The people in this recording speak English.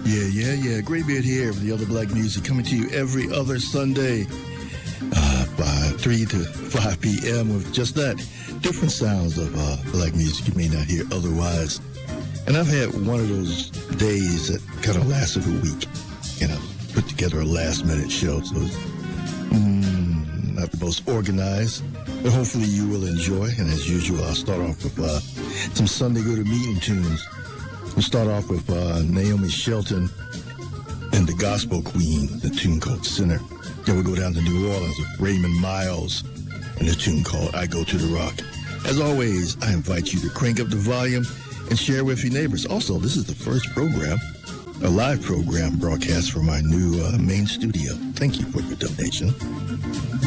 Yeah. Graybeard here with the Other Black Music, coming to you every other Sunday by 3 to 5 p.m. with just that, different sounds of black music you may not hear otherwise. And I've had one of those days that kind of lasted a week. Put together a last-minute show, so it's not the most organized, but hopefully you will enjoy. And as usual, I'll start off with some Sunday Go-To-Meeting tunes. We'll start off with Naomi Shelton and the Gospel Queen, the tune called Sinner. Then we'll go down to New Orleans with Raymond Miles and the tune called I Go to the Rock. As always, I invite you to crank up the volume and share with your neighbors. Also, this is the first program, a live program broadcast from my new main studio. Thank you for your donation.